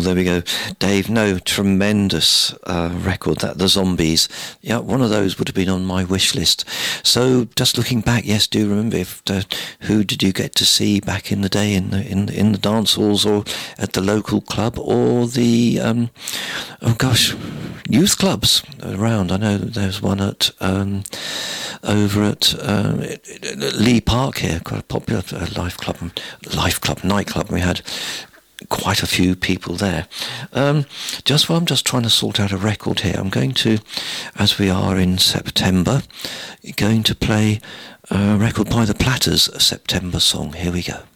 there we go. Dave, no, tremendous record, that, The Zombies. Yeah, one of those would have been on my wish list. So, just looking back, yes, do remember, who did you get to see back in the day in the dance halls or at the local club or the, youth clubs around? I know there's one at over at Lee Park here, quite a popular nightclub. We had quite a few people there. Just while I'm just trying to sort out a record here, I'm going to, as we are in September, going to play a record by the Platters, a September song. Here we go.